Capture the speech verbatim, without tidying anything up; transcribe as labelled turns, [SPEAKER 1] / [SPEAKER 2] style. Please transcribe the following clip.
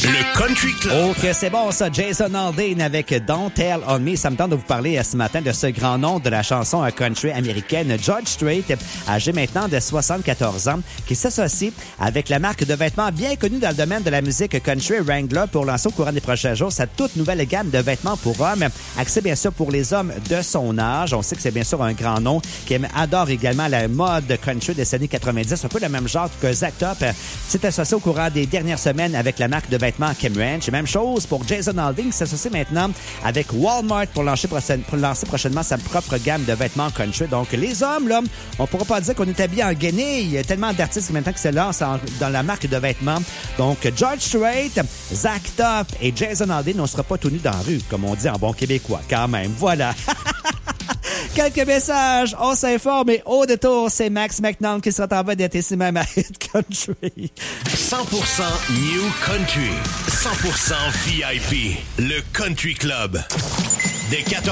[SPEAKER 1] Le Country Club.
[SPEAKER 2] Ok, c'est bon ça. Jason Aldean avec Don't Tell on Me. Ça me tente de vous parler ce matin de ce grand nom de la chanson country américaine, George Strait, âgé maintenant de soixante-quatorze ans, qui s'associe avec la marque de vêtements bien connue dans le domaine de la musique country, Wrangler, pour lancer au courant des prochains jours sa toute nouvelle gamme de vêtements pour hommes, axée bien sûr pour les hommes de son âge. On sait que c'est bien sûr un grand nom qui aime, adore également la mode country des années quatre-vingt-dix, un peu le même genre que Zach Top. S'est associé au courant des dernières semaines avec la marque de vêtements Kim Ranch. Même chose pour Jason Aldean qui s'associe maintenant avec Walmart pour lancer, pour lancer prochainement sa propre gamme de vêtements country. Donc, les hommes, là, on pourra pas dire qu'on est habillé en guenille. Il y a tellement d'artistes maintenant qui se lancent en, dans la marque de vêtements. Donc, George Strait, Zach Top et Jason Aldean, on sera pas tout nus dans la rue, comme on dit en bon québécois, quand même. Voilà. Quelques messages, on s'informe et au détour, c'est Max McNaught qui sera en train d'être ici même à Hit Country.
[SPEAKER 1] cent pour cent New Country, cent pour cent V I P, le Country Club. Dès quatorze